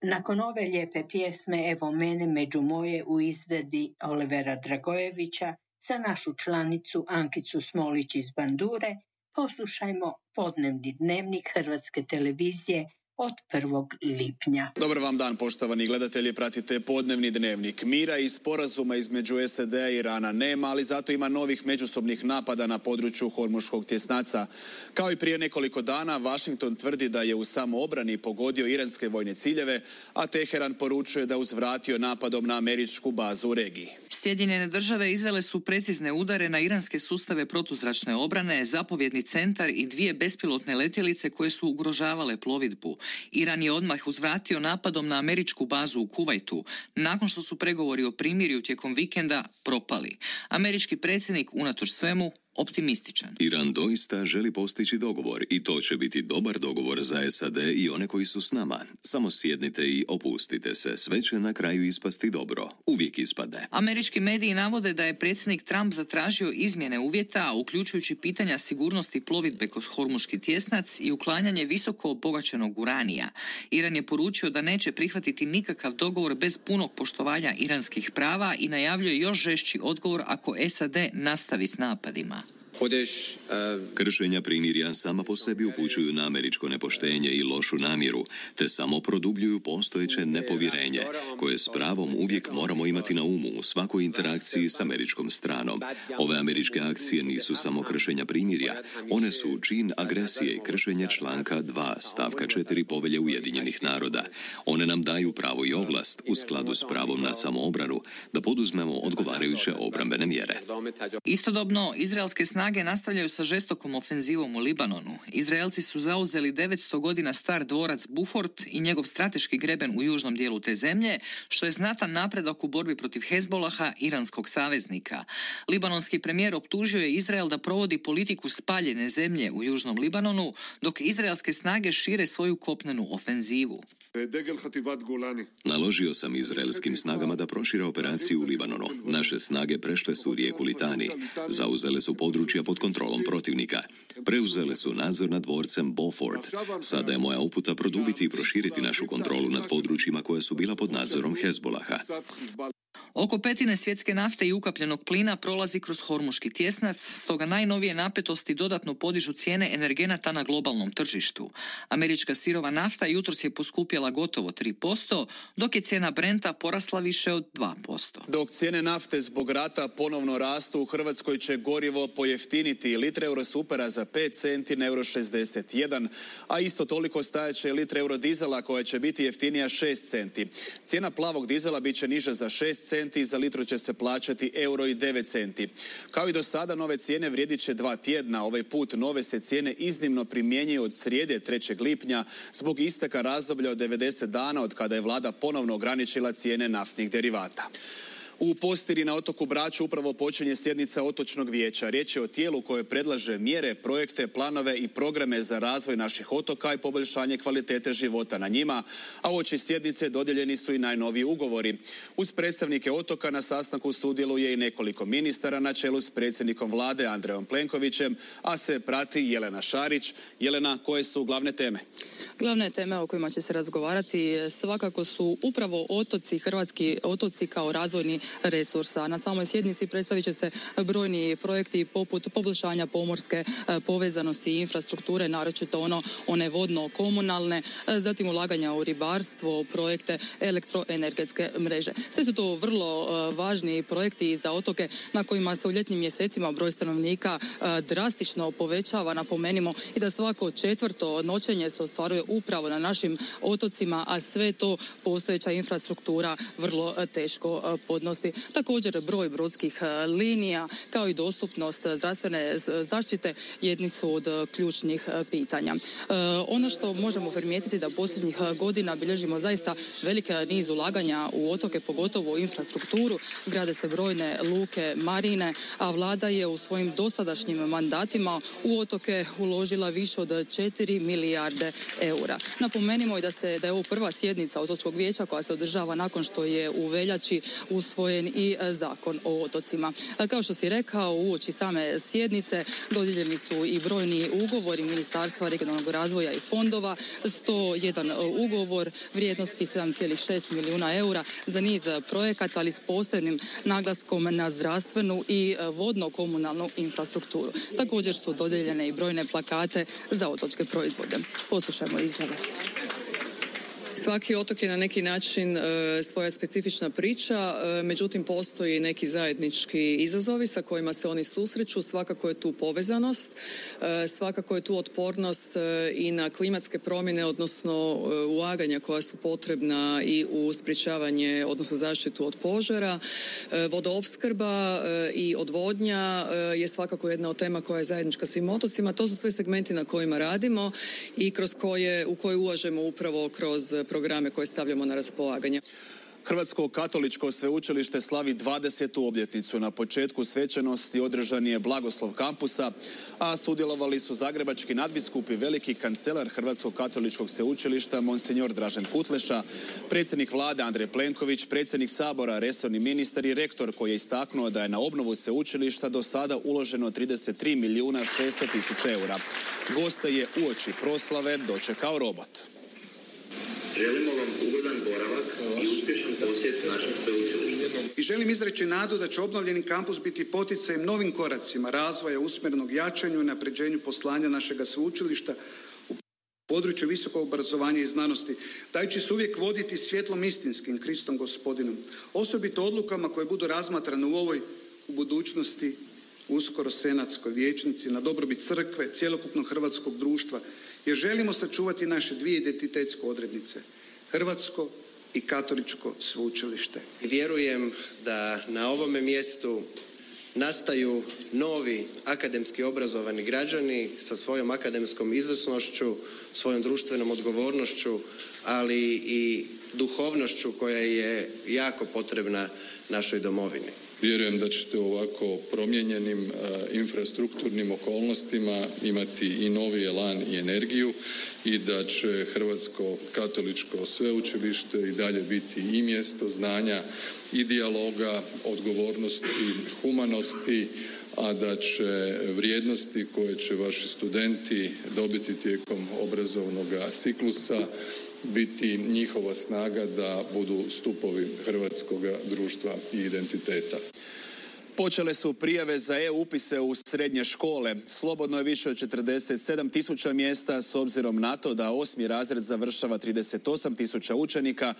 Nakon ove lijepe pjesme Evo mene među moje u izvedbi Olivera Dragojevića za našu članicu Ankicu Smolić iz Bandure, poslušajmo podnevni dnevnik Hrvatske televizije od 1. lipnja. Dobar vam dan, poštovani gledatelji, pratite podnevni dnevnik. Mira i sporazuma između SAD-a i Irana nema, ali zato ima novih međusobnih napada na području Hormuškog tjesnaca. Kao i prije nekoliko dana, Washington tvrdi da je u samoobrani pogodio iranske vojne ciljeve, a Teheran poručuje da uzvratio napadom na američku bazu u regiji. Sjedinjene države izvele su precizne udare na iranske sustave protuzračne obrane, zapovjedni centar i 2 bespilotne letjelice koje su ugrožavale plovidbu. Iran je odmah uzvratio napadom na američku bazu u Kuvajtu, nakon što su pregovori o primirju tijekom vikenda propali. Američki predsjednik unatoč svemu optimističan. Iran doista želi postići dogovor i to će biti dobar dogovor za SAD i one koji su s nama. Samo sjednite i opustite se, sve će na kraju ispasti dobro. Uvijek ispade. Američki mediji navode da je predsjednik Trump zatražio izmjene uvjeta, uključujući pitanja sigurnosti plovidbe kroz Hormuški tjesnac i uklanjanje visoko obogaćenog uranija. Iran je poručio da neće prihvatiti nikakav dogovor bez punog poštovanja iranskih prava i najavljuje još žešći odgovor ako SAD nastavi s napadima. Kršenja primirja sama po sebi upućuju na američko nepoštenje i lošu namjeru, te samo produbljuju postojeće nepovjerenje, koje s pravom uvijek moramo imati na umu u svakoj interakciji s američkom stranom. Ove američke akcije nisu samo kršenja primirja, one su čin agresije i kršenje članka 2 stavka 4 Povelje Ujedinjenih naroda. One nam daju pravo i ovlast, u skladu s pravom na samoobranu, da poduzmemo odgovarajuće obrambene mjere. Istodobno, izraelske snage nastavljaju sa žestokom ofenzivom u Libanonu. Izraelci su zauzeli 900 godina star dvorac Bufort i njegov strateški greben u južnom dijelu te zemlje, što je znatan napredak u borbi protiv Hezbolaha, iranskog saveznika. Libanonski premijer optužio je Izrael da provodi politiku spaljene zemlje u južnom Libanonu, dok izraelske snage šire svoju kopnenu ofenzivu. Naložio sam izraelskim snagama da prošire operaciju u Libanonu. Naše snage prešle su rijeku Litani. Zauzele su područja pod kontrolom protivnika. Preuzele su nadzor nad dvorcem Beaufort. Sada je moja uputa produbiti i proširiti našu kontrolu nad područjima koja su bila pod nadzorom Hezbolaha. Oko 1/5 svjetske nafte i ukapljenog plina prolazi kroz Hormuški tjesnac, stoga najnovije napetosti dodatno podižu cijene energenata na globalnom tržištu. Američka sirova nafta jutros je poskupjela gotovo 3%, dok je cijena Brenta porasla više od 2%. Dok cijene nafte zbog rata ponovno rastu, u Hrvatskoj će gorivo pojeftiniti. Litra Eurosupera za 5 centi na euro 61, a isto toliko stajaće litra eurodizela koja će biti jeftinija 6 centi. Cijena plavog dizela bit će niža za 6 centi i za litru će se plaćati euro i 9 centi. Kao i do sada, nove cijene vrijedit će 2 tjedna. Ovaj put nove se cijene iznimno primjenjuju od srijede 3. lipnja zbog isteka razdoblja od 90 dana od kada je vlada ponovno ograničila cijene naftnih derivata. U Postiri na otoku Braču upravo počinje sjednica otočnog vijeća. Riječ je o tijelu koje predlaže mjere, projekte, planove i programe za razvoj naših otoka i poboljšanje kvalitete života na njima, a uoči sjednice dodijeljeni su i najnoviji ugovori. Uz predstavnike otoka na sastanku sudjeluje i nekoliko ministara na čelu s predsjednikom vlade Andrejom Plenkovićem, a se prati Jelena Šarić. Jelena, koje su glavne teme? Glavne teme o kojima će se razgovarati svakako su upravo otoci, hrvatski otoci kao razvojni resursa. Na samoj sjednici predstavit će se brojni projekti poput poboljšanja pomorske povezanosti i infrastrukture, naročito one vodno-komunalne, zatim ulaganja u ribarstvo, projekte elektroenergetske mreže. Sve su to vrlo važni projekti za otoke na kojima se u ljetnim mjesecima broj stanovnika drastično povećava. Napomenimo i da svako 4. noćenje se ostvaruje upravo na našim otocima, a sve to postojeća infrastruktura vrlo teško podnosi. Također broj brodskih linija kao i dostupnost zdravstvene zaštite jedni su od ključnih pitanja. Ono što možemo primijetiti da posljednjih godina bilježimo zaista veliki niz ulaganja u otoke, pogotovo u infrastrukturu, grade se brojne luke, marine, a vlada je u svojim dosadašnjim mandatima u otoke uložila više od 4 milijarde eura. Napomenimo i da je ovo prva sjednica otočkog vijeća koja se održava nakon što je u veljači usvojen usvojen i Zakon o otocima. Kao što si rekao, uoči same sjednice dodijeljeni su i brojni ugovori Ministarstva regionalnog razvoja i fondova, 101 ugovor vrijednosti 7,6 milijuna eura za niz projekata, ali s posebnim naglaskom na zdravstvenu i vodno-komunalnu infrastrukturu. Također su dodijeljene i brojne plakate za otočke proizvode. Poslušajmo izjave. Svaki otok je na neki način svoja specifična priča, međutim postoji neki zajednički izazovi sa kojima se oni susreću. Svakako je tu povezanost, svakako je tu otpornost i na klimatske promjene, odnosno ulaganja koja su potrebna i u sprječavanje, odnosno zaštitu od požara. Vodoopskrba i odvodnja je svakako jedna od tema koja je zajednička svim otocima. To su sve segmenti na kojima radimo i u koje ulažemo upravo kroz programe koje stavljamo na raspolaganje. Hrvatsko katoličko sveučilište slavi 20. obljetnicu. Na početku svečanosti održan je blagoslov kampusa, a sudjelovali su zagrebački nadbiskup i veliki kancelar Hrvatskog katoličkog sveučilišta Monsignor Dražen Kutleša, predsjednik vlade Andrej Plenković, predsjednik Sabora, resorni ministar i rektor koji je istaknuo da je na obnovu sveučilišta do sada uloženo 33 milijuna 600 tisuća eura. Goste je uoči proslave dočekao robot. Želimo vam ugodan boravak i uspješan posjet našem sveučilištu. I želim izreći nadu da će obnovljeni kampus biti poticajem novim koracima razvoja usmjerenog jačanju i unapređenju poslanja našega sveučilišta u području visokog obrazovanja i znanosti, dajući se uvijek voditi svjetlom istinskim Kristom Gospodinom, osobito odlukama koje budu razmatrane u ovoj, u budućnosti, uskoro senatskoj vijećnici na dobrobit crkve, cjelokupnog hrvatskog društva, jer želimo sačuvati naše dvije identitetske odrednice, hrvatsko i katoličko sveučilište. Vjerujem da na ovome mjestu nastaju novi akademski obrazovani građani sa svojom akademskom izvrsnošću, svojom društvenom odgovornošću, ali i duhovnošću koja je jako potrebna našoj domovini. Vjerujem da ćete u ovako promijenjenim infrastrukturnim okolnostima imati i novi elan i energiju i da će Hrvatsko katoličko sveučilište i dalje biti i mjesto znanja i dijaloga, odgovornosti, humanosti, a da će vrijednosti koje će vaši studenti dobiti tijekom obrazovnog ciklusa biti njihova snaga da budu stupovi hrvatskog društva i identiteta. Počele su prijave za e-upise u srednje škole. Slobodno je više od 47 tisuća mjesta s obzirom na to da 8. razred završava 38 tisuća učenika,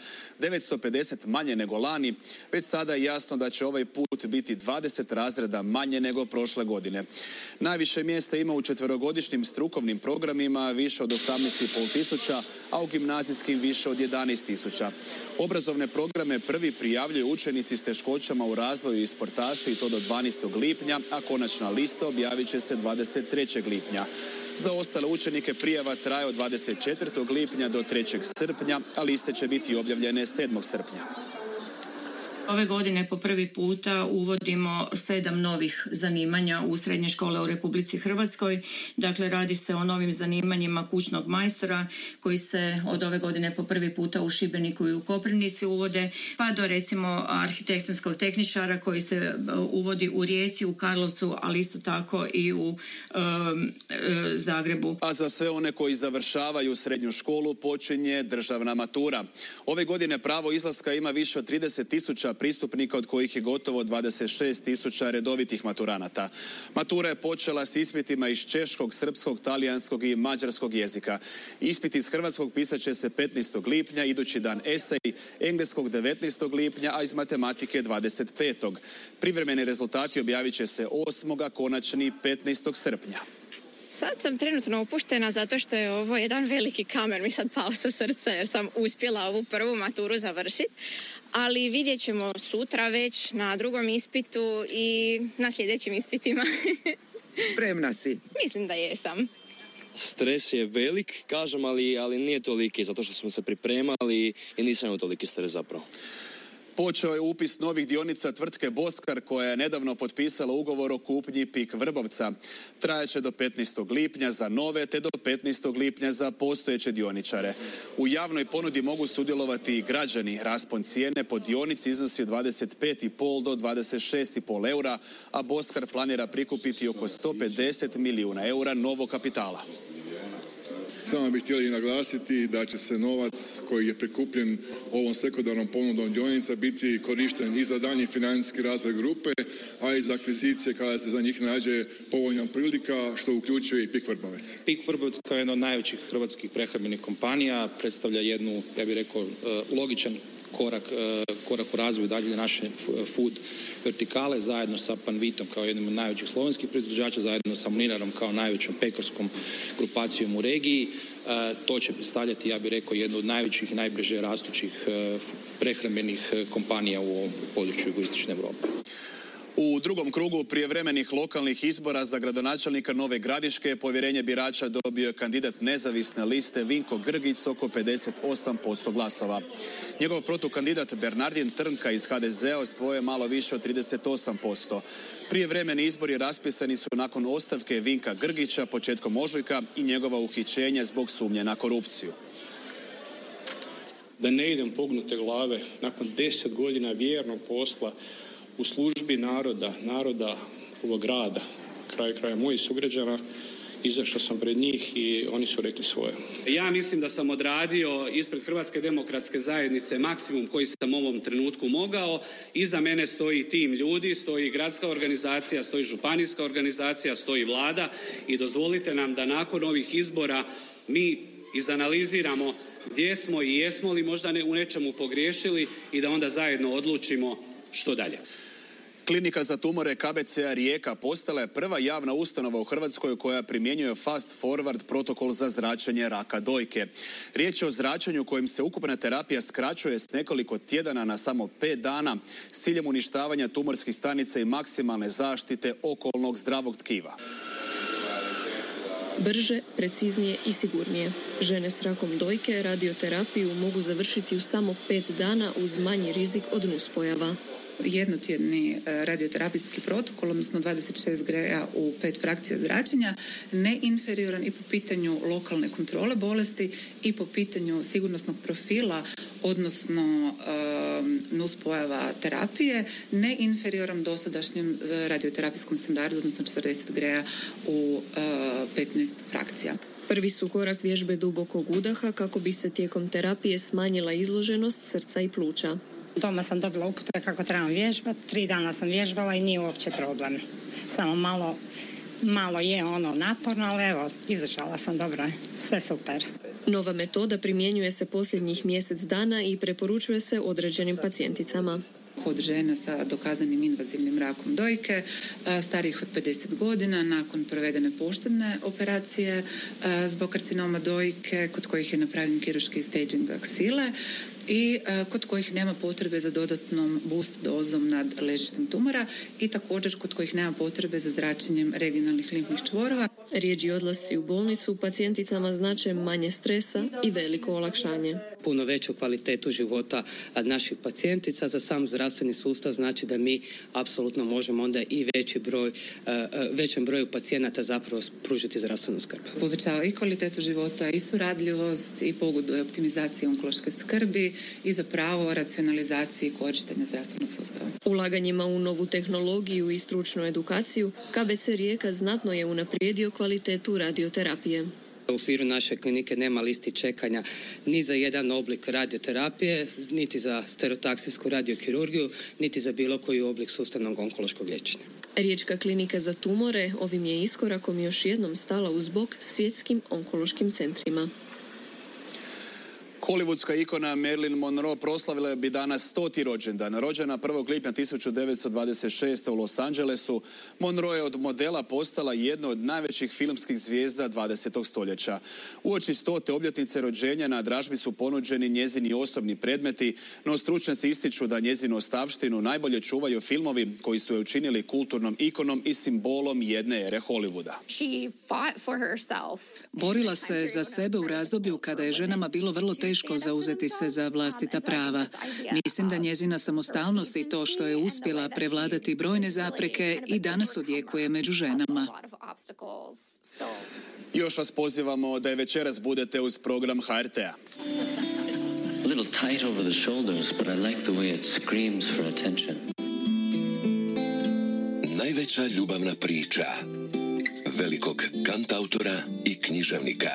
950 manje nego lani. Već sada je jasno da će ovaj put biti 20 razreda manje nego prošle godine. Najviše mjesta ima u četverogodišnjim strukovnim programima, više od 18,5 tisuća, a u gimnazijskim više od 11 tisuća. Obrazovne programe prvi prijavljuju učenici s teškoćama u razvoju i sportaši, i to do 12. lipnja, a konačna lista objavit će se 23. lipnja. Za ostale učenike prijava traje od 24. lipnja do 3. srpnja, a liste će biti objavljene 7. srpnja. Ove godine po prvi puta uvodimo 7 novih zanimanja u srednje škole u Republici Hrvatskoj. Dakle, radi se o novim zanimanjima kućnog majstora koji se od ove godine po prvi puta u Šibeniku i u Koprivnici uvode, pa do recimo arhitektonskog tehničara koji se uvodi u Rijeci, u Karlovcu, ali isto tako i u Zagrebu. A za sve one koji završavaju srednju školu počinje državna matura. Ove godine pravo izlaska ima više od 30 tisuća pristupnika, od kojih je gotovo 26 tisuća redovitih maturanata. Matura je počela s ispitima iz češkog, srpskog, talijanskog i mađarskog jezika. Ispit iz hrvatskog pisat će se 15. lipnja, idući dan esej, engleskog 19. lipnja, a iz matematike 25. Privremeni rezultati objavit će se 8. a konačni 15. srpnja. Sad sam trenutno opuštena zato što je ovo jedan veliki kamen mi sad pao sa srca jer sam uspjela ovu prvu maturu završiti. Ali vidjet ćemo sutra već na drugom ispitu i na sljedećim ispitima. Spremna si? Mislim da jesam. Stres je velik, kažem, ali nije toliki, zato što smo se pripremali i nisam imao toliki stres zapravo. Počeo je upis novih dionica tvrtke Boskar koja je nedavno potpisala ugovor o kupnji PIK Vrbovca. Trajaće do 15. lipnja za nove te do 15. lipnja za postojeće dioničare. U javnoj ponudi mogu sudjelovati i građani. Raspon cijene po dionici iznosi od 25,5 do 26,5 eura, a Boskar planira prikupiti oko 150 milijuna eura novog kapitala. Samo bih htjeli naglasiti da će se novac koji je prikupljen ovom sekundarnom ponudom dionica biti korišten i za daljnji financijski razvoj grupe, a i za akvizicije kada se za njih nađe povoljna prilika, što uključuje i PIK Vrbovec. PIK Vrbovec kao jedna od najvećih hrvatskih prehrambenih kompanija predstavlja jednu, ja bih rekao, logičan korak u razvoju dalje naše food vertikale, zajedno sa Panvitom kao jednim od najvećih slovenskih proizvođača, zajedno sa Mlinarom kao najvećom pekarskom grupacijom u regiji. To će predstavljati, ja bih rekao, jednu od najvećih i najbrže rastućih prehrambenih kompanija u ovom području jugoistočne Europe. U drugom krugu prijevremenih lokalnih izbora za gradonačelnika Nove Gradiške povjerenje birača dobio je kandidat nezavisne liste Vinko Grgić s oko 58% glasova. Njegov protukandidat Bernardin Trnka iz HDZ-a osvojio je malo više od 38%. Prijevremeni izbori raspisani su nakon ostavke Vinka Grgića početkom ožujka i njegova uhićenja zbog sumnje na korupciju. Da ne idem pognute glave nakon 10 godina vjernog posla u službi naroda ovog grada, kraja mojih sugrađana, izašao sam pred njih i oni su rekli svoje. Ja mislim da sam odradio ispred Hrvatske demokratske zajednice maksimum koji sam u ovom trenutku mogao. Iza mene stoji tim ljudi, stoji gradska organizacija, stoji županijska organizacija, stoji vlada i dozvolite nam da nakon ovih izbora mi izanaliziramo gdje smo i jesmo li možda u nečemu pogriješili i da onda zajedno odlučimo što dalje. Klinika za tumore KBC-a Rijeka postala je prva javna ustanova u Hrvatskoj koja primjenjuje fast forward protokol za zračenje raka dojke. Riječ je o zračenju kojim se ukupna terapija skraćuje s nekoliko tjedana na samo 5 dana s ciljem uništavanja tumorskih stanica i maksimalne zaštite okolnog zdravog tkiva. Brže, preciznije i sigurnije. Žene s rakom dojke radioterapiju mogu završiti u samo 5 dana uz manji rizik od nuspojava. Jednotjedni radioterapijski protokol, odnosno 26 greja u 5 frakcija zračenja, neinferioran i po pitanju lokalne kontrole bolesti i po pitanju sigurnosnog profila, odnosno nuspojava terapije, neinferioran dosadašnjem radioterapijskom standardu, odnosno 40 greja u 15 frakcija. Prvi su korak vježbe dubokog udaha kako bi se tijekom terapije smanjila izloženost srca i pluća. Doma sam dobila upute kako trebam vježbati, 3 dana sam vježbala i nije uopće problem. Samo malo je naporno, ali evo, izdržala sam dobro, sve super. Nova metoda primjenjuje se posljednjih mjesec dana i preporučuje se određenim pacijenticama. Kod žena sa dokazanim invazivnim rakom dojke, starijih od 50 godina, nakon provedene poštedne operacije zbog karcinoma dojke, kod kojih je napravljen kirurški staging aksile, i kod kojih nema potrebe za dodatnom boost dozom nad ležištem tumora i također kod kojih nema potrebe za zračenjem regionalnih limfnih čvorova. Rijeđi odlasci u bolnicu pacijenticama znače manje stresa i veliko olakšanje. Puno veću kvalitetu života naših pacijentica za sam zdravstveni sustav znači da mi apsolutno možemo onda i većem broju pacijenata zapravo pružiti zdravstvenu skrb. Povećava i kvalitetu života i suradljivost i pogoduje optimizaciji onkološke skrbi i zapravo racionalizaciji korištenja zdravstvenog sustava. Ulaganjima u novu tehnologiju i stručnu edukaciju KBC Rijeka znatno je unaprijedio kvalitetu radioterapije. U okviru naše klinike nema listi čekanja ni za jedan oblik radioterapije, niti za stereotaksijsku radiokirurgiju, niti za bilo koji oblik sustavnog onkološkog liječenja. Riječka klinika za tumore ovim je iskorakom još jednom stala uz bok svjetskim onkološkim centrima. Hollywoodska ikona Marilyn Monroe proslavila bi danas 100. rođendan. Rođena 1. lipnja 1926. u Los Angelesu, Monroe je od modela postala jedna od najvećih filmskih zvijezda 20. stoljeća. Uoči 100. obljetnice rođenja na dražbi su ponuđeni njezini osobni predmeti, no stručnjaci ističu da njezinu ostavštinu najbolje čuvaju filmovi koji su je učinili kulturnom ikonom i simbolom jedne ere Hollywooda. Borila se za sebe u razdoblju kada je ženama bilo vrlo teško teško zauzeti se za vlastita prava. Mislim da njezina samostalnost i to što je uspjela prevladati brojne zapreke i danas odjekuje među ženama. Još vas pozivamo da i večeras budete uz program HRT-a. A little tight over the shoulders, but I like the way it screams for attention. Najveća ljubavna priča velikog kantautora i književnika.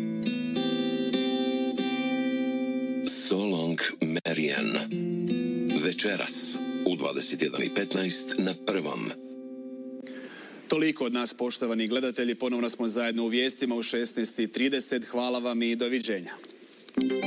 So Long Marianne. Večeras u 21:15 na Prvom. Toliko od nas, poštovani gledatelji. Ponovno smo zajedno u vijestima u 16:30. Hvala vam i doviđenja.